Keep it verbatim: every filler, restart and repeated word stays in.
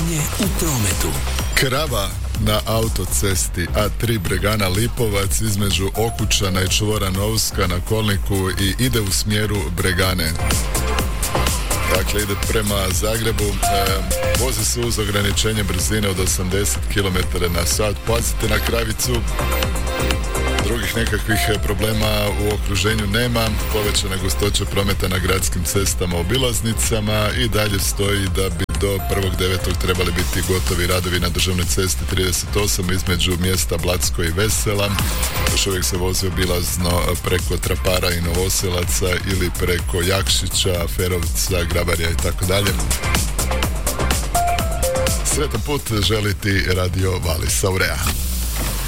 Stanje u prometu. Krava na autocesti A tri Bregana Lipovac između Okučana i čvora Novska na kolniku i ide u smjeru Bregane. Dakle, ide prema Zagrebu, e, vozi se uz ograničenje brzine od osamdeset kilometara na sat. Pazite na Kravicu. Drugih nekakvih problema u okruženju nema. Povećana gustoća prometa na gradskim cestama, obilaznicama i dalje stoji da bi do prvog devetog trebali biti gotovi radovi na državnoj cesti trideset osam između mjesta Blatsko i Vesela. Još uvijek se vozi obilazno preko Trapara i Novoselaca ili preko Jakšića, Ferovca, Grabarja i tako dalje. Sretan put želi ti Radio Valis Aurea.